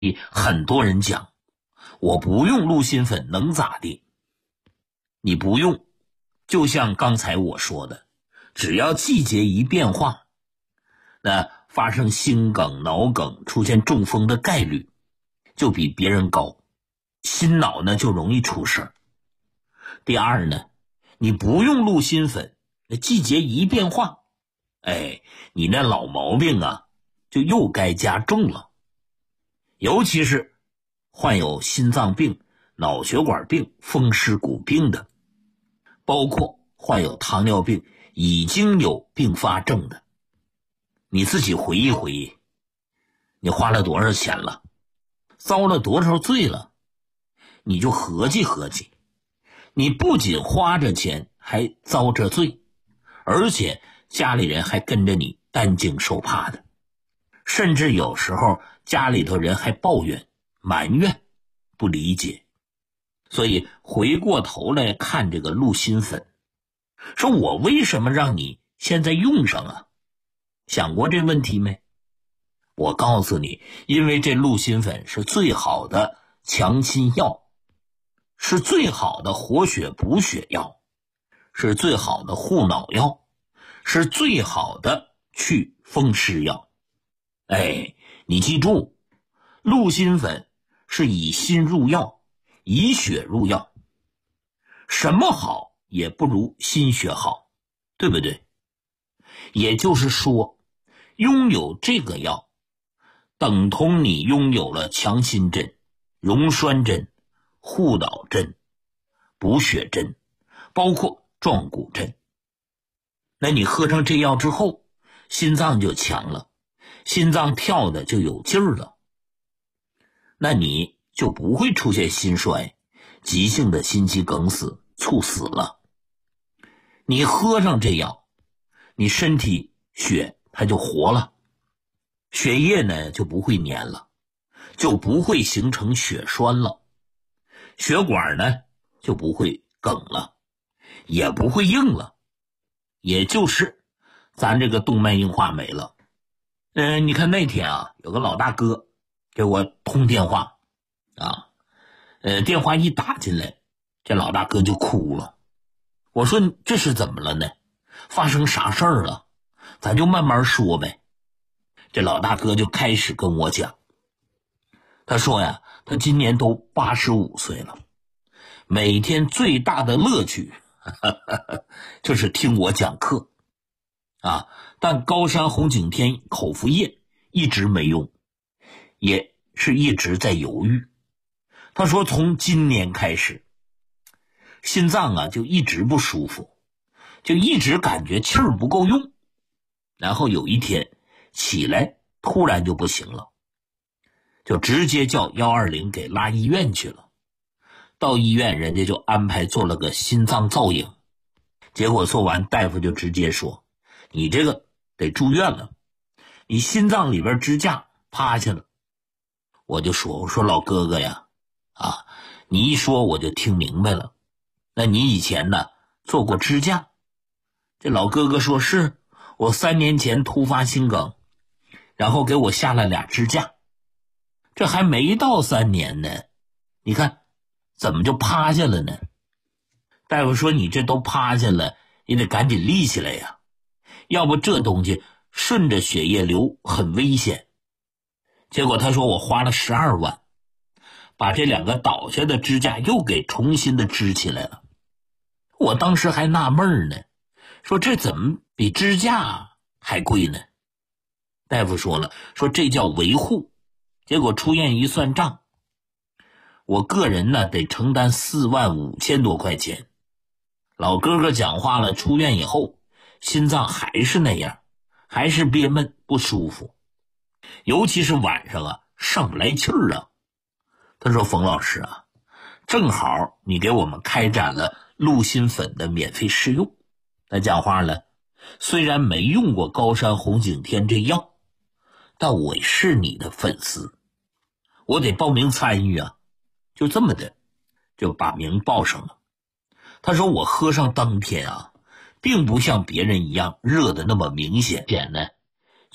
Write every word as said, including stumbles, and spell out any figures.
很多人讲我不用鹿心粉能咋地？你不用，就像刚才我说的，只要季节一变化，那发生心梗、脑梗、出现中风的概率就比别人高，心脑呢就容易出事儿。第二呢，你不用鹿心粉，那季节一变化，哎，你那老毛病啊就又该加重了。尤其是患有心脏病、脑血管病、风湿骨病的，包括患有糖尿病已经有并发症的，你自己回忆回忆，你花了多少钱了，遭了多少罪了，你就合计合计，你不仅花着钱还遭着罪，而且家里人还跟着你担惊受怕的，甚至有时候家里头人还抱怨、埋怨、不理解。所以回过头来看这个鹿心粉，说我为什么让你现在用上啊？想过这问题没？我告诉你，因为这鹿心粉是最好的强心药，是最好的活血补血药，是最好的护脑药，是最好的去风湿药。哎，你记住，鹿心粉是以心入药，以血入药，什么好也不如心血好，对不对？也就是说，拥有这个药等同你拥有了强心针、溶栓针、护脑针、补血针，包括壮骨针。那你喝上这药之后，心脏就强了，心脏跳的就有劲儿了，那你就不会出现心衰、急性的心肌梗死、猝死了。你喝上这药，你身体血它就活了，血液呢就不会粘了，就不会形成血栓了，血管呢就不会梗了，也不会硬了，也就是咱这个动脉硬化没了。嗯、呃，你看那天啊，有个老大哥给我通电话啊，呃，电话一打进来，这老大哥就哭了。我说这是怎么了呢？发生啥事儿了？咱就慢慢说呗。这老大哥就开始跟我讲，他说呀，他今年都八十五岁了，每天最大的乐趣呵呵就是听我讲课啊，但高山红景天口服液一直没用，也是一直在犹豫。他说从今年开始，心脏啊就一直不舒服，就一直感觉气儿不够用，然后有一天起来突然就不行了，就直接叫一二零给拉医院去了。到医院人家就安排做了个心脏造影，结果做完大夫就直接说，你这个得住院了，你心脏里边支架趴下了。我就说，我说老哥哥呀，啊，你一说我就听明白了，那你以前呢做过支架？这老哥哥说，是我三年前突发心梗，然后给我下了俩支架，这还没到三年呢，你看怎么就趴下了呢？大夫说，你这都趴下了，你得赶紧立起来呀，要不这东西顺着血液流很危险。结果他说我花了十二万，把这两个倒下的支架又给重新的支起来了。我当时还纳闷呢，说这怎么比支架还贵呢？大夫说了，说这叫维护。结果出院一算账，我个人呢得承担四万五千多块钱。老哥哥讲话了，出院以后心脏还是那样，还是憋闷不舒服，尤其是晚上啊上不来气儿啊。他说，冯老师啊，正好你给我们开展了鹿心粉的免费试用。他讲话了，虽然没用过高山红景天这药，但我是你的粉丝，我得报名参与啊。就这么的就把名报上了。他说我喝上当天啊，并不像别人一样热的那么明显，点呢